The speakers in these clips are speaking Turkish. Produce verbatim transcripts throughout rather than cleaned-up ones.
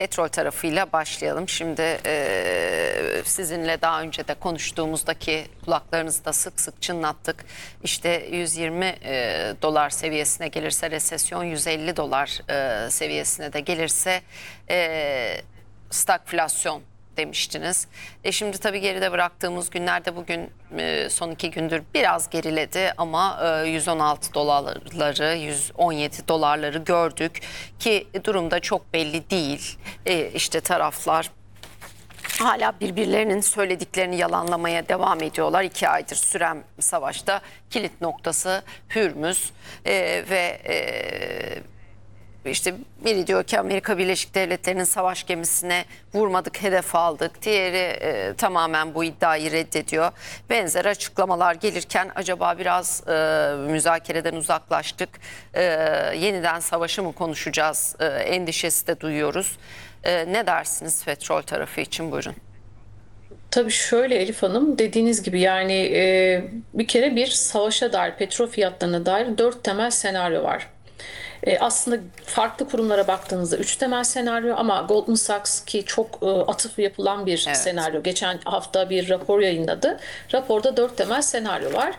Petrol tarafıyla başlayalım. Şimdi e, sizinle daha önce de konuştuğumuzdaki kulaklarınızda sık sık çınlattık. İşte yüz yirmi e, dolar seviyesine gelirse resesyon, yüz elli dolar e, seviyesine de gelirse e, stagflasyon demiştiniz. E şimdi tabii geride bıraktığımız günlerde bugün e, son iki gündür biraz geriledi ama e, yüz on altı dolarları, yüz on yedi dolarları gördük ki durumda çok belli değil. E, işte taraflar hala birbirlerinin söylediklerini yalanlamaya devam ediyorlar. İki aydır süren savaşta kilit noktası Hürmüz e, ve e, İşte biri diyor ki Amerika Birleşik Devletleri'nin savaş gemisine vurmadık, hedef aldık. Diğeri e, tamamen bu iddiayı reddediyor. Benzer açıklamalar gelirken acaba biraz e, müzakereden uzaklaştık, e, yeniden savaşı mı konuşacağız e, endişesi de duyuyoruz. E, ne dersiniz petrol tarafı için, buyurun. Tabii şöyle Elif Hanım, dediğiniz gibi yani e, bir kere bir savaşa dair, petrol fiyatlarına dair dört temel senaryo var. E, aslında farklı kurumlara baktığınızda üç temel senaryo, ama Goldman Sachs, ki çok e, atıf yapılan bir Evet. senaryo, geçen hafta bir rapor yayınladı. Raporda dört temel senaryo var.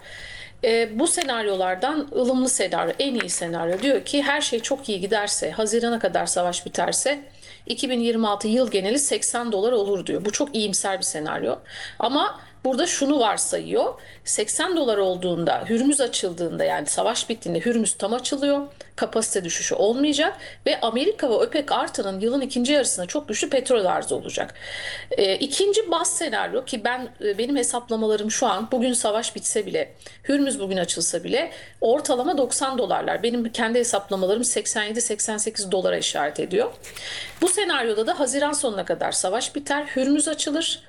E, bu senaryolardan ılımlı senaryo, en iyi senaryo, diyor ki her şey çok iyi giderse, Haziran'a kadar savaş biterse iki bin yirmi altı yıl geneli seksen dolar olur diyor. Bu çok iyimser bir senaryo. Ama burada şunu varsayıyor: seksen dolar olduğunda, Hürmüz açıldığında, yani savaş bittiğinde Hürmüz tam açılıyor. Kapasite düşüşü olmayacak ve Amerika ve OPEC Artı'nın yılın ikinci yarısında çok güçlü petrol arzı olacak. E, ikinci baz senaryo, ki ben e, benim hesaplamalarım şu an, bugün savaş bitse bile, Hürmüz bugün açılsa bile ortalama doksan dolarlar. Benim kendi hesaplamalarım seksen yedi seksen sekiz dolara işaret ediyor. Bu senaryoda da Haziran sonuna kadar savaş biter, Hürmüz açılır,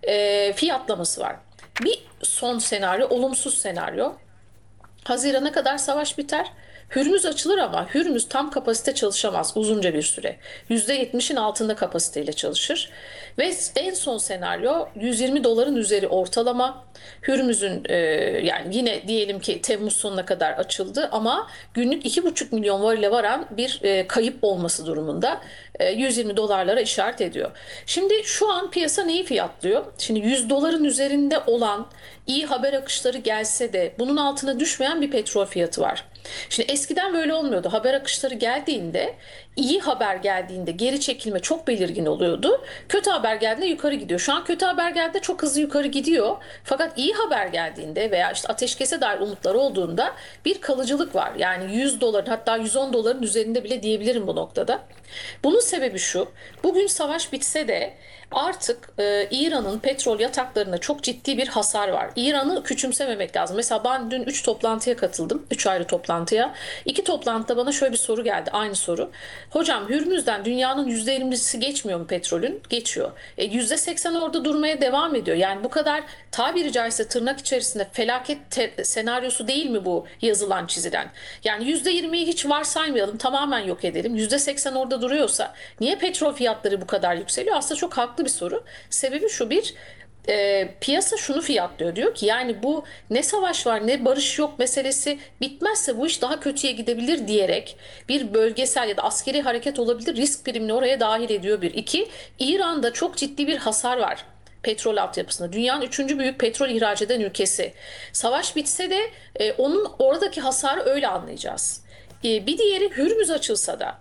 e, fiyatlaması var. Bir son senaryo, olumsuz senaryo: Haziran'a kadar savaş biter, Hürmüz açılır ama Hürmüz tam kapasite çalışamaz uzunca bir süre. yüzde yetmişin altında kapasiteyle çalışır. Ve en son senaryo, yüz yirmi doların üzeri ortalama. Hürmüz'ün e, yani yine diyelim ki Temmuz sonuna kadar açıldı ama günlük iki buçuk milyon varile varan bir e, kayıp olması durumunda e, yüz yirmi dolarlara işaret ediyor. Şimdi şu an piyasa neyi fiyatlıyor? Şimdi yüz doların üzerinde olan iyi haber akışları gelse de bunun altına düşmeyen bir petrol fiyatı var. Şimdi eskiden böyle olmuyordu. Haber akışları geldiğinde, iyi haber geldiğinde geri çekilme çok belirgin oluyordu. Kötü haber geldiğinde yukarı gidiyor. Şu an kötü haber geldiğinde çok hızlı yukarı gidiyor. Fakat iyi haber geldiğinde veya işte ateşkese dair umutlar olduğunda bir kalıcılık var. Yani yüz doların, hatta yüz on doların üzerinde bile diyebilirim bu noktada. Bunun sebebi şu: bugün savaş bitse de artık e, İran'ın petrol yataklarında çok ciddi bir hasar var. İran'ı küçümsememek lazım. Mesela ben dün üç toplantıya katıldım. üç ayrı toplantıya. İki toplantıda bana şöyle bir soru geldi. Aynı soru: hocam, Hürmüz'den dünyanın yüzde yirmisi geçmiyor mu petrolün? Geçiyor. E, yüzde seksen orada durmaya devam ediyor. Yani bu kadar, tabiri caizse tırnak içerisinde, felaket te- senaryosu değil mi bu yazılan çizilen? Yani yüzde yirmiyi hiç varsaymayalım, tamamen yok edelim. yüzde seksen orada duruyorsa niye petrol fiyatları bu kadar yükseliyor? Aslında çok haklı bir soru. Sebebi şu: bir, e, piyasa şunu fiyatlıyor, diyor ki yani bu ne savaş var ne barış yok meselesi bitmezse bu iş daha kötüye gidebilir diyerek bir bölgesel ya da askeri hareket olabilir risk primini oraya dahil ediyor. Bir. İki, İran'da çok ciddi bir hasar var petrol altyapısında. Dünyanın üçüncü büyük petrol ihraç eden ülkesi. Savaş bitse de e, onun oradaki hasarı öyle anlayacağız. E, bir diğeri, Hürmüz açılsa da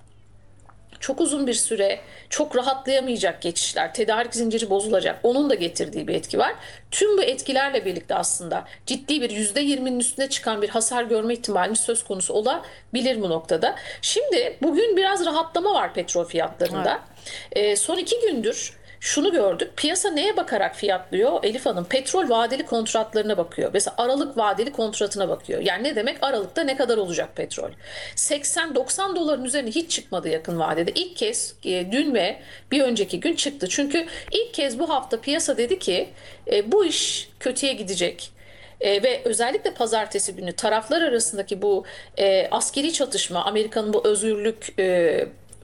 çok uzun bir süre çok rahatlayamayacak geçişler, tedarik zinciri bozulacak. Onun da getirdiği bir etki var. Tüm bu etkilerle birlikte aslında ciddi bir yüzde yirminin üstüne çıkan bir hasar görme ihtimalimiz söz konusu olabilir bu noktada. Şimdi bugün biraz rahatlama var petrol Evet. fiyatlarında. E, son iki gündür şunu gördük: piyasa neye bakarak fiyatlıyor Elif Hanım? Petrol vadeli kontratlarına bakıyor. Mesela Aralık vadeli kontratına bakıyor. Yani ne demek? Aralıkta ne kadar olacak petrol? seksen doksan doların üzerine hiç çıkmadı yakın vadede. İlk kez e, dün ve bir önceki gün çıktı. Çünkü ilk kez bu hafta piyasa dedi ki e, bu iş kötüye gidecek. E, ve özellikle pazartesi günü taraflar arasındaki bu e, askeri çatışma, Amerika'nın bu özgürlük e,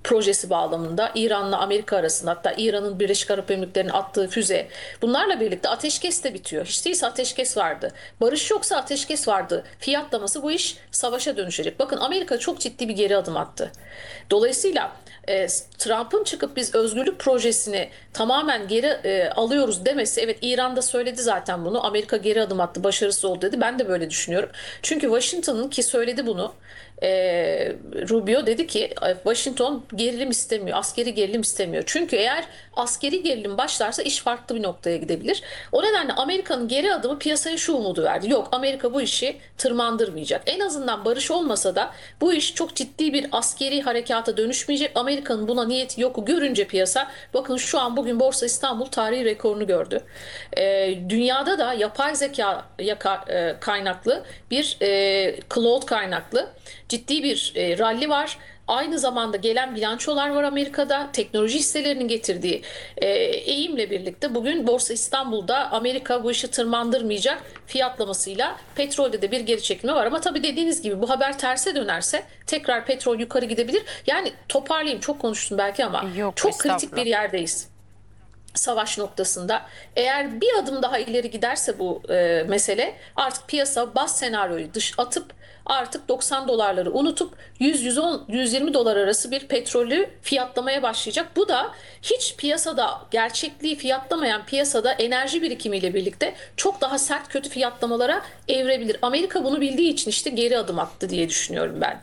projesi bağlamında İran'la Amerika arasında, hatta İran'ın Birleşik Arap Emirlikleri'ne attığı füze, bunlarla birlikte ateşkes de bitiyor. Hiç değilse ateşkes vardı. Barış yoksa ateşkes vardı. Fiyatlaması bu iş savaşa dönüşecek. Bakın Amerika çok ciddi bir geri adım attı. Dolayısıyla e, Trump'ın çıkıp biz özgürlük projesini tamamen geri e, alıyoruz demesi, evet İran'da söyledi zaten bunu. Amerika geri adım attı, başarısız oldu dedi. Ben de böyle düşünüyorum. Çünkü Washington'ın, ki söyledi bunu, e, Rubio dedi ki Washington gerilim istemiyor, askeri gerilim istemiyor. Çünkü eğer askeri gerilim başlarsa iş farklı bir noktaya gidebilir. O nedenle Amerika'nın geri adımı piyasaya şu umudu verdi. Yok, Amerika bu işi tırmandırmayacak. En azından barış olmasa da bu iş çok ciddi bir askeri harekata dönüşmeyecek. Amerika'nın buna niyeti yok görünce piyasa, bakın şu an bugün Borsa İstanbul tarihi rekorunu gördü. E, dünyada da yapay zeka yaka, e, kaynaklı bir e, cloud kaynaklı ciddi bir e, rally var. Aynı zamanda gelen bilançolar var Amerika'da. Teknoloji hisselerinin getirdiği e, eğimle birlikte bugün Borsa İstanbul'da Amerika bu işi tırmandırmayacak fiyatlamasıyla petrolde de bir geri çekilme var. Ama tabii dediğiniz gibi bu haber terse dönerse tekrar petrol yukarı gidebilir. Yani toparlayayım, çok konuştum belki ama Yok, çok kritik estağfurullah. bir yerdeyiz savaş noktasında. Eğer bir adım daha ileri giderse bu e, mesele, artık piyasa baz senaryoyu dış atıp artık doksan dolarları unutup yüz yüz on yüz yirmi dolar arası bir petrolü fiyatlamaya başlayacak. Bu da hiç piyasada gerçekliği fiyatlamayan piyasada enerji birikimiyle birlikte çok daha sert kötü fiyatlamalara evrebilir. Amerika bunu bildiği için işte geri adım attı diye düşünüyorum ben.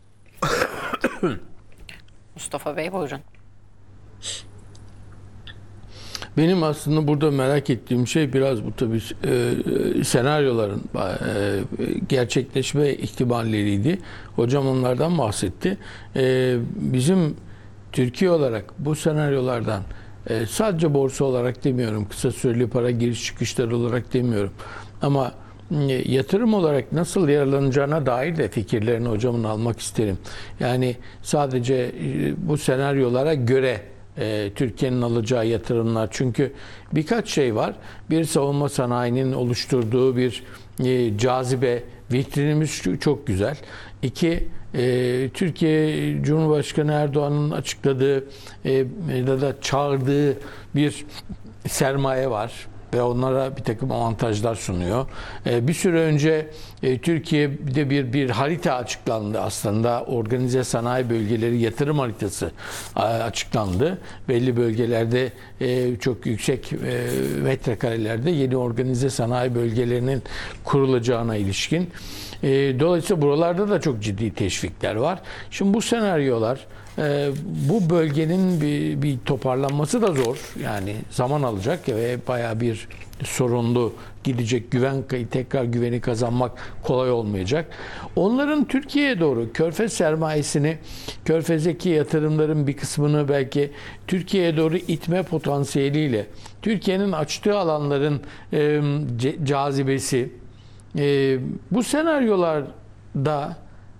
Mustafa Bey buyurun. Benim aslında burada merak ettiğim şey biraz bu tabii e, senaryoların e, gerçekleşme ihtimalleriydi. Hocam onlardan bahsetti. E, bizim Türkiye olarak bu senaryolardan e, sadece borsa olarak demiyorum, kısa süreli para giriş çıkışları olarak demiyorum. Ama e, yatırım olarak nasıl yararlanacağına dair de fikirlerini hocamın almak isterim. Yani sadece e, bu senaryolara göre E, Türkiye'nin alacağı yatırımlar. Çünkü birkaç şey var. Bir, savunma sanayinin oluşturduğu bir e, cazibe, vitrinimiz çok güzel. İki, e, Türkiye Cumhurbaşkanı Erdoğan'ın açıkladığı e, ya da çağırdığı bir sermaye var ve onlara bir takım avantajlar sunuyor. Ee, bir süre önce e, Türkiye'de bir bir harita açıklandı aslında. Organize sanayi bölgeleri yatırım haritası e, açıklandı. Belli bölgelerde e, çok yüksek e, metrekarelerde yeni organize sanayi bölgelerinin kurulacağına ilişkin. E, dolayısıyla buralarda da çok ciddi teşvikler var. Şimdi bu senaryolar, Ee, bu bölgenin bir, bir toparlanması da zor. Yani zaman alacak ve bayağı bir sorunlu gidecek, güven tekrar güveni kazanmak kolay olmayacak. Onların Türkiye'ye doğru Körfez sermayesini, Körfez'deki yatırımların bir kısmını belki Türkiye'ye doğru itme potansiyeliyle Türkiye'nin açtığı alanların e, cazibesi e, bu senaryolarda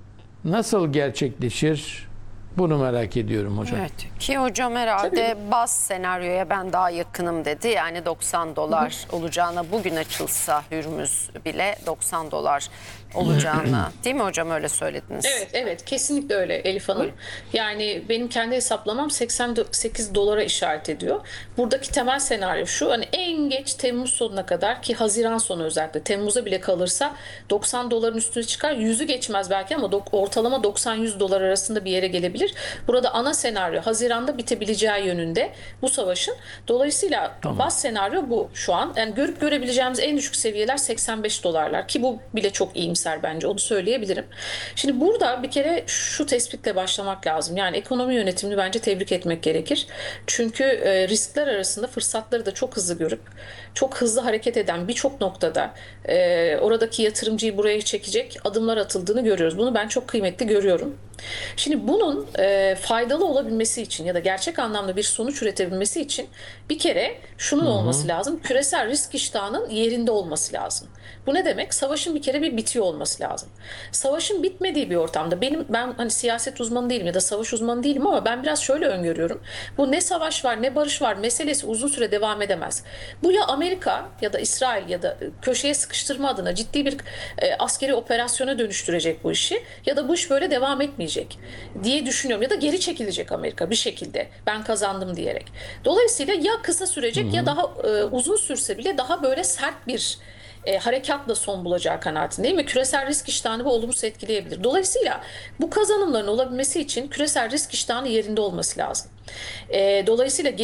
nasıl gerçekleşir? Bunu merak ediyorum hocam. Evet, ki hocam herhalde baz senaryoya ben daha yakınım dedi. Yani doksan dolar olacağına, bugün açılsa Hürmüz bile doksan dolar olacağına, değil mi hocam, öyle söylediniz? Evet, evet, kesinlikle öyle Elif Hanım. Buyurun. Yani benim kendi hesaplamam seksen sekiz dolara işaret ediyor. Buradaki temel senaryo şu: hani en geç Temmuz sonuna kadar, ki Haziran sonu özellikle Temmuz'a bile kalırsa doksan doların üstüne çıkar. Yüzü geçmez belki ama dok- ortalama doksan yüz dolar arasında bir yere gelebilir. Burada ana senaryo Haziran'da bitebileceği yönünde bu savaşın. Dolayısıyla Tamam. baz senaryo bu şu an. Yani görüp görebileceğimiz en düşük seviyeler seksen beş dolarlar, ki bu bile çok iyimser bence, onu söyleyebilirim. Şimdi burada bir kere şu tespitle başlamak lazım. Yani ekonomi yönetimini bence tebrik etmek gerekir. Çünkü e, riskler arasında fırsatları da çok hızlı görüp çok hızlı hareket eden birçok noktada e, oradaki yatırımcıyı buraya çekecek adımlar atıldığını görüyoruz. Bunu ben çok kıymetli görüyorum. Şimdi bunun e, faydalı olabilmesi için ya da gerçek anlamda bir sonuç üretebilmesi için bir kere şunun olması lazım: küresel risk iştahının yerinde olması lazım. Bu ne demek? Savaşın bir kere bir bitiyor olması lazım. Savaşın bitmediği bir ortamda, benim ben hani siyaset uzmanı değilim ya da savaş uzmanı değilim ama ben biraz şöyle öngörüyorum. Bu ne savaş var ne barış var meselesi uzun süre devam edemez. Bu ya Amerika ya da İsrail ya da köşeye sıkıştırma adına ciddi bir e, askeri operasyona dönüştürecek bu işi, ya da bu iş böyle devam etmeyecek diye düşünüyorum. düşünüyorum. Ya da geri çekilecek Amerika bir şekilde. Ben kazandım diyerek. Dolayısıyla ya kısa sürecek ya daha e, uzun sürse bile daha böyle sert bir e, harekatla son bulacağı kanaatindeyim ve küresel risk iştahını bu olumsuz etkileyebilir. Dolayısıyla bu kazanımların olabilmesi için küresel risk iştahının yerinde olması lazım. E, dolayısıyla